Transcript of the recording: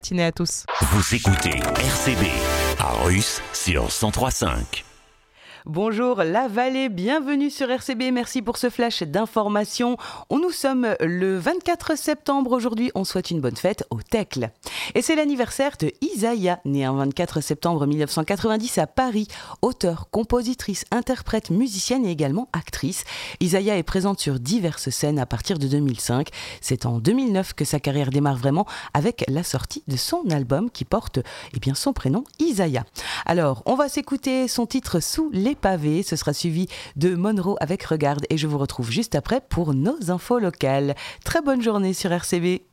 Matinée à tous. Vous écoutez RCB à Russe sur 103.5. Bonjour la Vallée, bienvenue sur RCB, merci pour ce flash d'informations. Nous sommes le 24 septembre, aujourd'hui on souhaite une bonne fête au Tecles. Et c'est l'anniversaire de Isaïa, née un 24 septembre 1990 à Paris. Auteure, compositrice, interprète, musicienne et également actrice. Isaïa est présente sur diverses scènes à partir de 2005. C'est en 2009 que sa carrière démarre vraiment avec la sortie de son album qui porte son prénom Isaïa. Alors on va s'écouter son titre Sous les pavés, ce sera suivi de Monroe avec Regarde et je vous retrouve juste après pour nos infos locales. Très bonne journée sur RCB.